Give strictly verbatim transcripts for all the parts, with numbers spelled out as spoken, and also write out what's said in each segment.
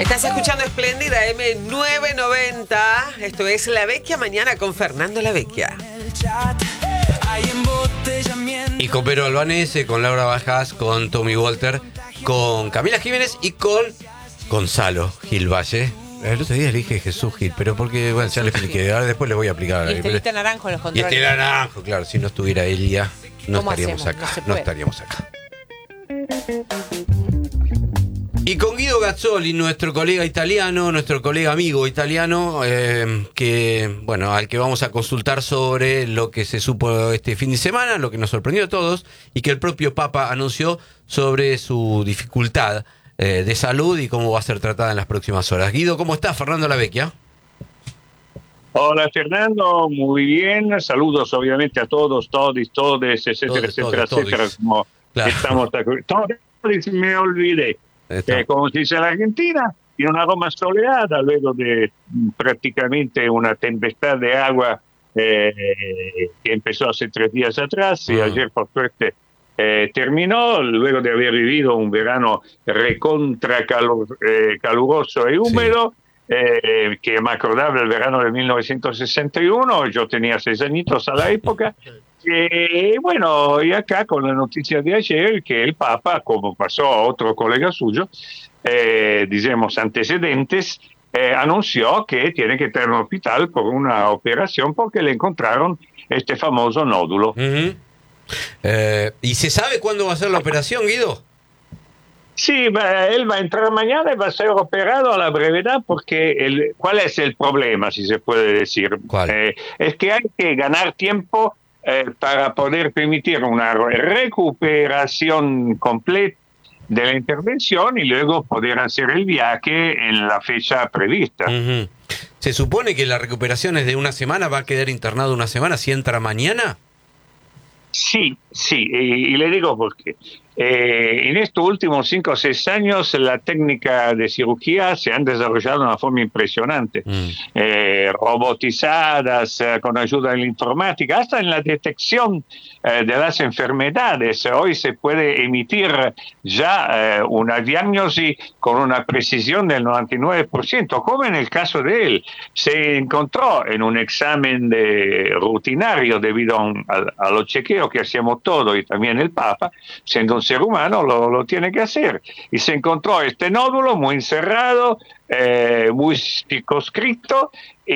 Estás escuchando Espléndida eme novecientos noventa. Esto es La Vecchia Mañana con Fernando La Vecchia. Y con Pedro Albanese, con Laura Bajás, con Tommy Walter, con Camila Jiménez y con Gonzalo Gil Valle. El otro día le dije Jesús Gil, pero porque, bueno, ya le expliqué. Ahora después le voy a aplicar. Y Estelita Naranjo en los Y controles. este Naranjo, claro. Si no estuviera Elia, no ¿Cómo estaríamos hacemos? acá. No se No, puede. estaríamos acá. Y con Guido Gazzoli, nuestro colega italiano, nuestro colega amigo italiano, eh, que, bueno, al que vamos a consultar sobre lo que se supo este fin de semana, lo que nos sorprendió a todos, y que el propio Papa anunció sobre su dificultad eh, de salud y cómo va a ser tratada en las próximas horas. Guido, ¿cómo estás? Fernando La Vecchia. Hola Fernando, muy bien, saludos obviamente a todos, todos, todes, etcétera, Todos, etcétera, todos, etcétera, todos. como Claro. estamos todos, me olvidé, Está. eh, como se dice en la Argentina, en una Roma soleada, luego de mm, prácticamente una tempestad de agua eh, que empezó hace tres días atrás y Mm. ayer por suerte eh, terminó, luego de haber vivido un verano recontra calor, eh, caluroso e húmedo. Eh, que me acordaba del verano de mil novecientos sesenta y uno, yo tenía seis añitos a la época, y bueno, y acá con la noticia de ayer que el Papa, como pasó a otro colega suyo, eh, digamos antecedentes, eh, anunció que tiene que estar en el hospital por una operación porque le encontraron este famoso nódulo. Ujú. Eh, ¿Y se sabe cuándo va a ser la operación, Guido? Sí, va- él va a entrar mañana y va a ser operado a la brevedad porque el, ¿cuál es el problema, si se puede decir? ¿Cuál? Eh, es que hay que ganar tiempo eh, para poder permitir una recuperación completa de la intervención y luego poder hacer el viaje en la fecha prevista. Ujú. ¿Se supone que la recuperación es de una semana? ¿Va a quedar internado una semana si entra mañana? Sí, sí, y, y le digo por qué. Eh, en estos últimos cinco o seis años la técnica de cirugía se han desarrollado de una forma impresionante, Mm. eh, robotizadas, eh, con ayuda de la informática, hasta en la detección eh, de las enfermedades. Hoy se puede emitir ya eh, una diagnosis con una precisión del noventa y nueve por ciento, como en el caso de él. Se encontró en un examen de rutinario debido a, un, a, a los chequeos que hacíamos todos y también el Papa, siendo un ser humano lo, lo tiene que hacer, y se encontró este nódulo muy encerrado, eh, muy circunscrito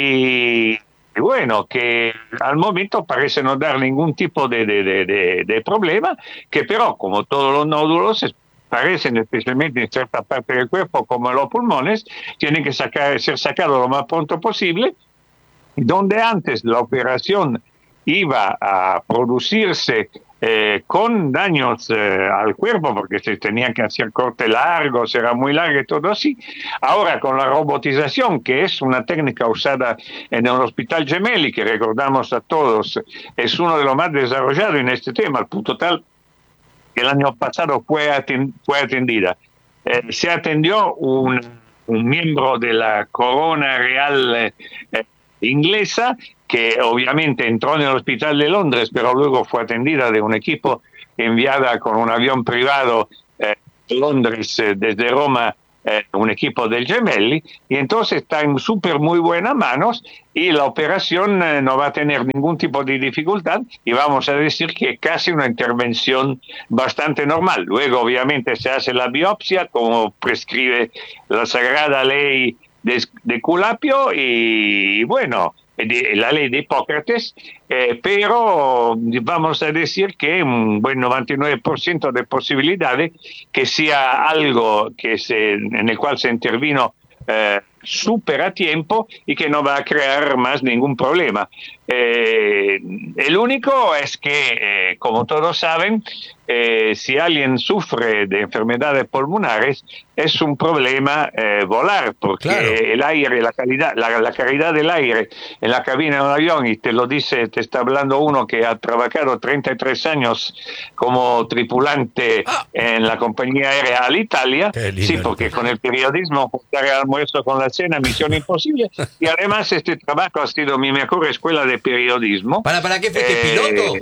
y, y bueno, que al momento parece no dar ningún tipo de, de, de, de, de problema, que pero como todos los nódulos parecen, especialmente en cierta parte del cuerpo como los pulmones, tienen que sacar, ser sacados lo más pronto posible, donde antes la operación iba a producirse eh, con daños eh, al cuerpo, porque se tenían que hacer corte largo, será muy largo y todo así. Ahora con la robotización, que es una técnica usada en el Hospital Gemelli, que recordamos a todos, es uno de los más desarrollados en este tema, al punto tal que el año pasado fue, atend- fue atendida. Eh, se atendió un, un miembro de la Corona Real eh, eh, inglesa, que obviamente entró en el hospital de Londres, pero luego fue atendida de un equipo enviada con un avión privado eh, de Londres eh, desde Roma, eh, un equipo del Gemelli, y entonces está en súper muy buenas manos y la operación eh, no va a tener ningún tipo de dificultad y vamos a decir que es casi una intervención bastante normal. Luego obviamente se hace la biopsia como prescribe la sagrada ley de, de Culapio y bueno, de, la ley de Hipócrates, eh, pero vamos a decir que un buen noventa y nueve por ciento de posibilidades que sea algo que se, en el cual se intervino eh, súper a tiempo y que no va a crear más ningún problema. Eh, el único es que, eh, como todos saben, eh, si alguien sufre de enfermedades pulmonares, es un problema eh, volar, porque Claro. el aire, la calidad, la, la calidad del aire en la cabina de un avión, y te lo dice, te está hablando uno que ha trabajado treinta y tres años como tripulante Ah. en la compañía aérea Alitalia. Qué lindo, Sí, porque Alitalia. con el periodismo, juntar el almuerzo con la cena, misión imposible, y además este trabajo ha sido mi mejor escuela de periodismo. ¿Para, para qué fuiste? Eh, ¿Piloto?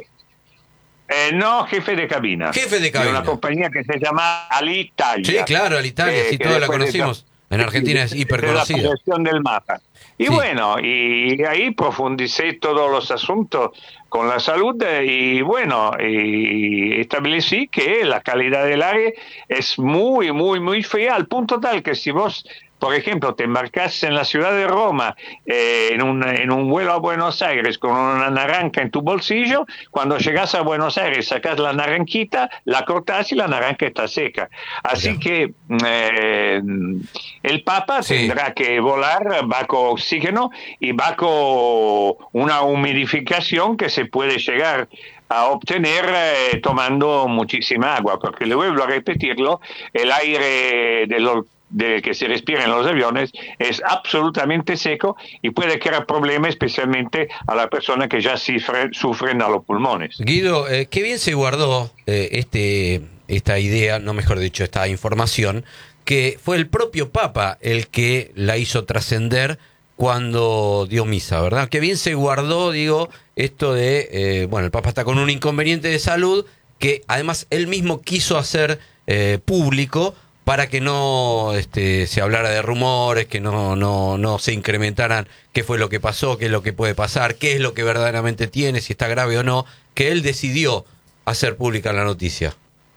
Eh, no, jefe de cabina. Jefe de cabina. una compañía que se llama Alitalia. Sí, claro, Alitalia, Eh, sí, que todos la después de- conocimos. En Argentina es hiperconocida. De la proyección del mapa. Y sí. bueno, y ahí profundicé todos los asuntos con la salud y bueno, y establecí que la calidad del aire es muy, muy, muy fea, al punto tal que si vos, por ejemplo, te embarcás en la ciudad de Roma eh, en, un, en un vuelo a Buenos Aires con una naranja en tu bolsillo, cuando llegas a Buenos Aires sacas la naranjita, la cortás y la naranja está seca. Así yeah. que eh, el Papa sí. tendrá que volar bajo oxígeno y bajo una humidificación que se puede llegar a obtener eh, tomando muchísima agua, porque le vuelvo a repetirlo, el aire de los de que se respira en los aviones es absolutamente seco y puede crear problemas especialmente a la persona que ya sufre, sufren a los pulmones. Guido, eh, qué bien se guardó eh, este esta idea, no mejor dicho, esta información, que fue el propio Papa el que la hizo trascender cuando dio misa, ¿verdad? Qué bien se guardó, digo, esto de, eh, bueno, el Papa está con un inconveniente de salud que además él mismo quiso hacer eh, público para que no este, se hablara de rumores, que no, no, no se incrementaran qué fue lo que pasó, qué es lo que puede pasar, qué es lo que verdaderamente tiene, si está grave o no, que él decidió hacer pública la noticia.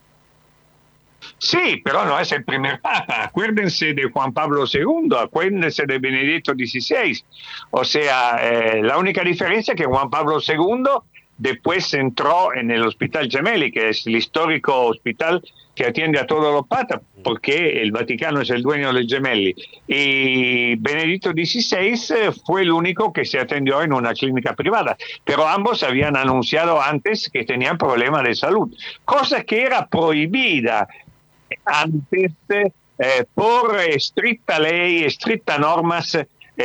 Sí, pero no es el primer papa. Acuérdense de Juan Pablo segundo, acuérdense de Benedicto dieciséis. O sea, eh, la única diferencia es que Juan Pablo segundo después entró en el Hospital Gemelli, que es el histórico hospital que atiende a todos los papas, porque el Vaticano es el dueño del Gemelli. Y Benedicto dieciséis fue el único que se atendió en una clínica privada, pero ambos habían anunciado antes que tenían problemas de salud, cosa que era prohibida antes eh, por estricta ley, estrictas normas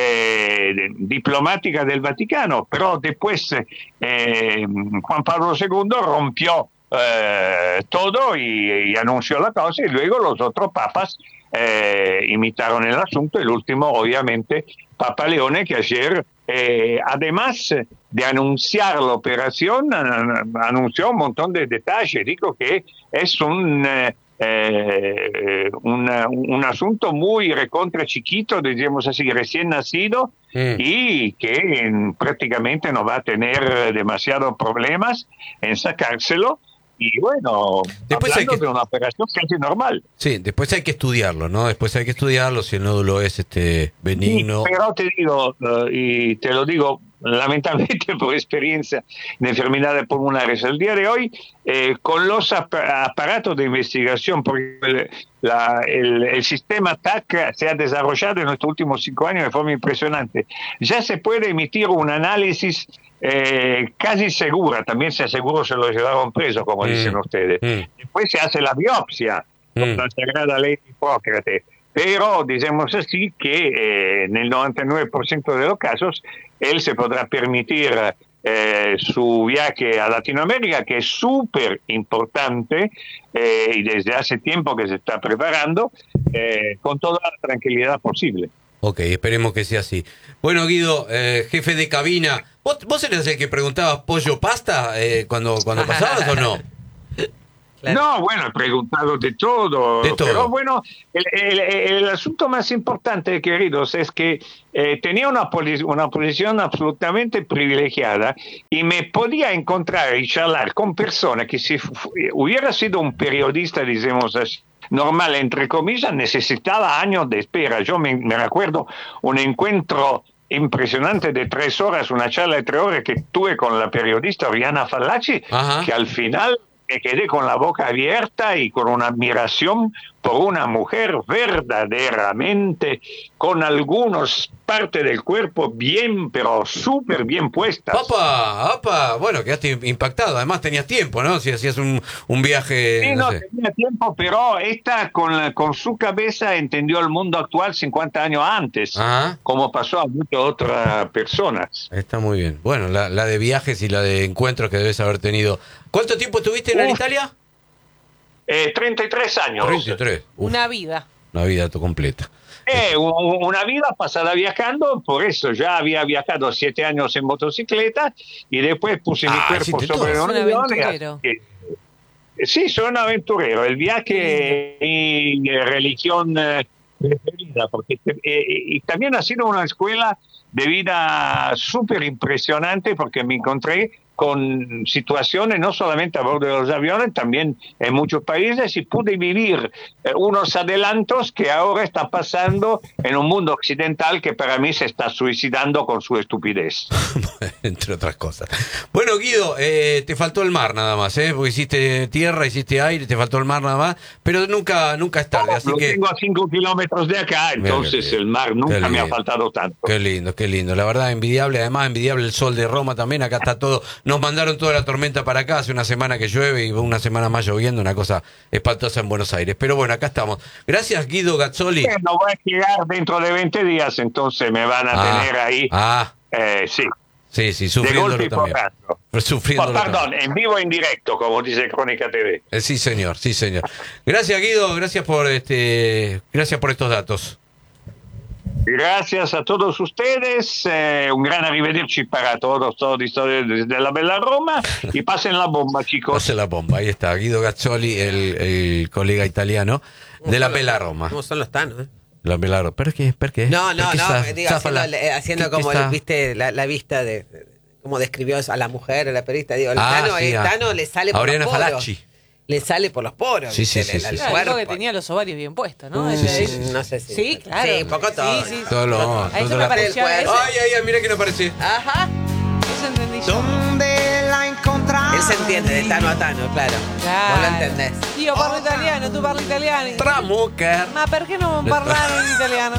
Eh, diplomática del Vaticano, pero después eh, Juan Pablo segundo rompió eh, todo y, y anunció la cosa, y luego los otros papas eh, imitaron el asunto. El último, obviamente, Papa Leone, que ayer, eh, además de anunciar la operación, anunció un montón de detalles. Dijo que es un... Eh, Eh, una, un asunto muy recontra chiquito, digamos así, recién nacido, mm. y que en, prácticamente no va a tener demasiados problemas en sacárselo. Y bueno, después hablando hay que... de una operación casi normal. Sí, después hay que estudiarlo, ¿no? Después hay que estudiarlo si el nódulo es este benigno. Sí, pero te digo, uh, y te lo digo lamentablemente por experiencia de enfermedades pulmonares, el día de hoy, eh, con los ap aparatos de investigación, porque el, la, el, el sistema T A C se ha desarrollado en estos últimos cinco años de forma impresionante. Ya se puede emitir un análisis eh, casi segura, también se aseguró se lo llevaron preso, como mm. dicen ustedes. Mm. Después se hace la biopsia, mm. con la sagrada ley de Hipócrates. Pero, digamos así, que eh, en el noventa y nueve por ciento de los casos, él se podrá permitir eh, su viaje a Latinoamérica, que es súper importante, eh, y desde hace tiempo que se está preparando, eh, con toda la tranquilidad posible. Ok, esperemos que sea así. Bueno, Guido, eh, jefe de cabina, ¿vos, vos eres el que preguntabas pollo pasta eh, cuando, cuando pasabas o no? Claro. No, bueno, he preguntado de todo, de todo. Pero bueno, el, el, el asunto más importante, queridos, es que eh, tenía una, una posición absolutamente privilegiada y me podía encontrar y charlar con personas que si hubiera sido un periodista, digamos así, normal, entre comillas, necesitaba años de espera. Yo me, me recuerdo un encuentro impresionante de tres horas, una charla de tres horas que tuve con la periodista Oriana Fallaci, Ajá. que al final me quedé con la boca abierta y con una admiración por una mujer verdaderamente con algunos partes del cuerpo bien, pero súper bien puestas. ¡Opa! ¡Opa! Bueno, quedaste impactado. Además tenías tiempo, ¿no? Si hacías un, un viaje... Sí, no, no sé. tenía tiempo, pero esta con, con su cabeza entendió el mundo actual cincuenta años antes, Ajá. como pasó a muchas otras personas. Está muy bien. Bueno, la, la de viajes y la de encuentros que debes haber tenido. ¿Cuánto tiempo estuviste en Uf. Italia? Eh, treinta y tres años. treinta y tres. Uf. Una vida. Una vida completa. Eh, una vida pasada viajando, por eso ya había viajado siete años en motocicleta y después puse ah, mi cuerpo sí, sobre un avión. Sí, soy un aventurero. El viaje y religión preferida, porque eh, y también ha sido una escuela de vida súper impresionante, porque me encontré con situaciones no solamente a bordo de los aviones, también en muchos países, y pude vivir eh, unos adelantos que ahora está pasando en un mundo occidental que para mí se está suicidando con su estupidez. Entre otras cosas. Bueno, Guido, eh, te faltó el mar nada más, ¿eh? Porque hiciste tierra, hiciste aire, te faltó el mar nada más, pero nunca nunca es tarde, así Lo que... tengo a cinco kilómetros de acá, entonces el mar nunca me ha faltado tanto. Qué lindo, qué lindo. La verdad, envidiable, además envidiable el sol de Roma también, acá está todo. Nos mandaron toda la tormenta para acá, hace una semana que llueve y una semana más lloviendo, una cosa espantosa en Buenos Aires. Pero bueno, acá estamos. Gracias, Guido Gazzoli. No voy a llegar dentro de veinte días, entonces me van a ah, tener ahí. Ah, eh, sí. Sí, sí, sufriéndolo también. Sufriéndolo oh, perdón, también. en vivo e en directo, como dice Crónica T V. Eh, sí, señor, sí, señor. Gracias, Guido, gracias por este, gracias por estos datos. Gracias a todos ustedes, eh, un gran arrivederci para todos, todos desde la bella Roma, y pasen la bomba, chicos. Pasen la bomba, ahí está, Guido Gazzoli, el, el colega italiano de la bella Roma. ¿Cómo son los tanos, eh? La bella Roma, ¿pero qué? ¿Per qué? No, no, ¿Per qué no, está, digo, haciendo, la, haciendo ¿qué, como, qué está? viste, la, la vista de, de cómo describió a la mujer, a la periodista, digo, el Ah, Tano, sí, el ah. Tano le sale por Auriana los poros. Falacci. Le sale por los poros. Sí, sí, ¿viste? sí, El- sí, el sí. Claro, cuerpo. que tenía los ovarios bien puestos, ¿no? Sí, Ese- sí, sí. No sé si. Sí, claro. Sí, un poco todo. Sí, sí, sí. Todo lo- A todo eso la- me pareció. Ay, Eso, Ay, ay, ay, mira quién aparece. Ajá. eso entendí yo. ¿Dónde la encontramos? Él se entiende de Tano a Tano, claro. Claro. Vos lo entendés. Io parlo italiano, tu parli italiano. Tramucker. Ma perché non parlare in italiano?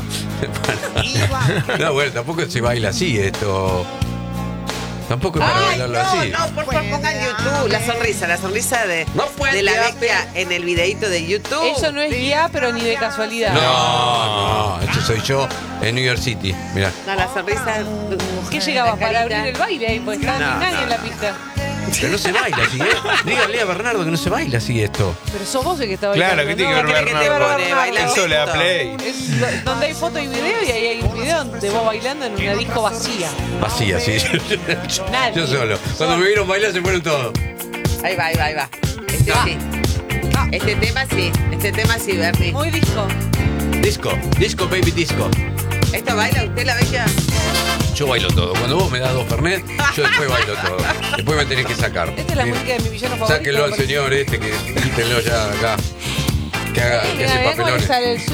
No, bueno, tampoco se baila así esto. Tampoco es para Ay, bailarlo no, así. no, por favor, pongan YouTube. La sonrisa, la sonrisa de, No puede de la haber- bestia en el videito de YouTube. Eso no es guía, pero ni de casualidad. No, no, esto soy yo en New York City. Mirá. No, la sonrisa. ¿Qué llegabas la para carita. abrir el baile ahí? Pues estaba No, ni nadie no, en la no. pista. Pero no se baila así, ¿eh? Díganle a Bernardo que no se baila así esto. Pero sos vos el que estaba Claro, bailando, ¿qué tiene ¿no? que ver ¿Qué te Bernardo? va a Pone bailar Eso le da esto. play. Es do- donde hay foto y video y ahí hay un video de vos bailando en una disco vacía. Vacía, sí. Nadie. Yo solo. Cuando me vieron bailar se fueron todos. Ahí va, ahí va, ahí va. Este Ah. sí. Este tema sí. Este tema sí, Bernie. Muy disco. Disco, disco, baby, disco. ¿Esto baila usted, la bestia? Yo bailo todo. Cuando vos me das dos Fernet, yo después bailo todo. Después me tenés que sacar. Esta es la Bien. música de mi villano favorito. Sáquenlo al me parece. señor este, que quítenlo ya acá. Que haga, Ay, que hace mira, ¿cómo le papelones. sale el